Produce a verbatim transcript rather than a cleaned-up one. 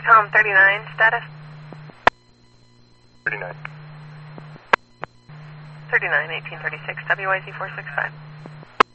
Tom thirty-nine, status? thirty-nine. thirty-nine, eighteen thirty-six, W Y Z four six five.